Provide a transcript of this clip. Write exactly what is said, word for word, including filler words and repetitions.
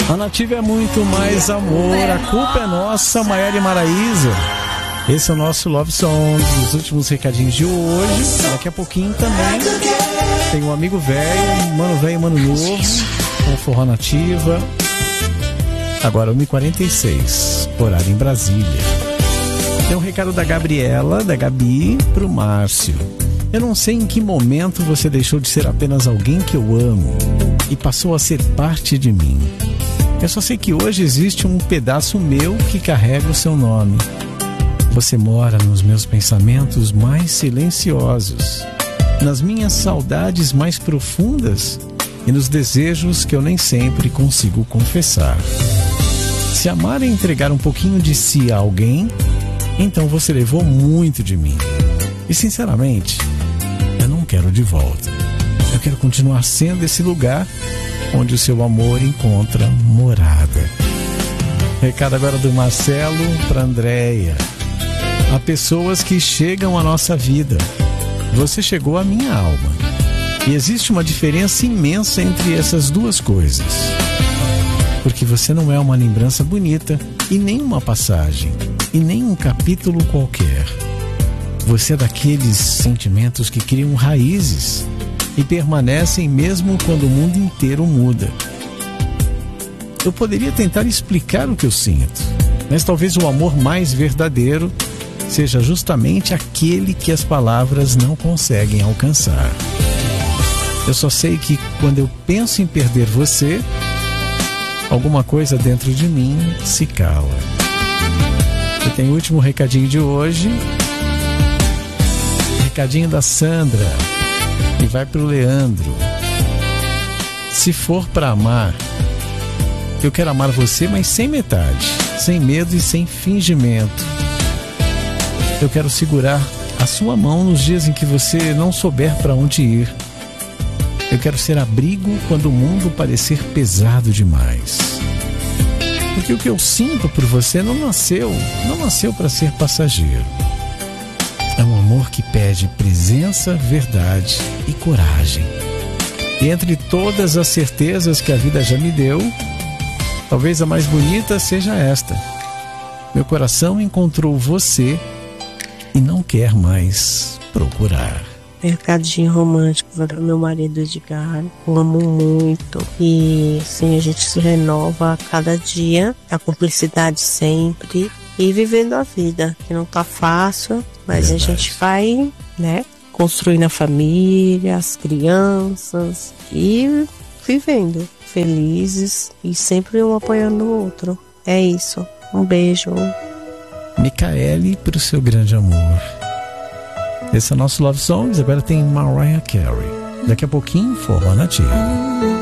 A Nativa é muito mais amor, a culpa é nossa, Maiara e Maraísa. Esse é o nosso Love Song, os últimos recadinhos de hoje. Daqui a pouquinho também tem um amigo velho, mano velho e mano novo, com Forró Nativa. Agora uma e quarenta e seis, horário em Brasília. Tem um recado da Gabriela, da Gabi, pro Márcio. Eu não sei em que momento você deixou de ser apenas alguém que eu amo e passou a ser parte de mim. Eu só sei que hoje existe um pedaço meu que carrega o seu nome. Você mora nos meus pensamentos mais silenciosos, nas minhas saudades mais profundas e nos desejos que eu nem sempre consigo confessar. Se amar é entregar um pouquinho de si a alguém, então você levou muito de mim. E sinceramente, eu não quero de volta. Eu quero continuar sendo esse lugar onde o seu amor encontra morada. Recado agora do Marcelo para Andréia. Há pessoas que chegam à nossa vida. Você chegou à minha alma. E existe uma diferença imensa entre essas duas coisas. Porque você não é uma lembrança bonita e nem uma passagem, e nem um capítulo qualquer. Você é daqueles sentimentos que criam raízes e permanecem mesmo quando o mundo inteiro muda. Eu poderia tentar explicar o que eu sinto, mas talvez o amor mais verdadeiro seja justamente aquele que as palavras não conseguem alcançar. Eu só sei que quando eu penso em perder você, alguma coisa dentro de mim se cala. Eu tenho o último recadinho de hoje. Recadinho da Sandra. E vai pro Leandro. Se for para amar, eu quero amar você, mas sem metade, sem medo e sem fingimento. Eu quero segurar a sua mão nos dias em que você não souber para onde ir. Eu quero ser abrigo quando o mundo parecer pesado demais. Porque o que eu sinto por você não nasceu, não nasceu para ser passageiro. É um amor que pede presença, verdade e coragem. E entre todas as certezas que a vida já me deu, talvez a mais bonita seja esta. Meu coração encontrou você e não quer mais procurar. Recadinho romântico para meu marido Edgar. Eu amo muito. E assim, a gente se renova a cada dia. A cumplicidade sempre. E vivendo a vida, que não tá fácil, mas Verdade. A gente vai, né, construindo a família, as crianças e vivendo felizes e sempre um apoiando o outro. É isso. Um beijo. Micaele, pro seu grande amor. Esse é o nosso Love Songs. Agora tem Mariah Carey. Daqui a pouquinho, Forró Nativa.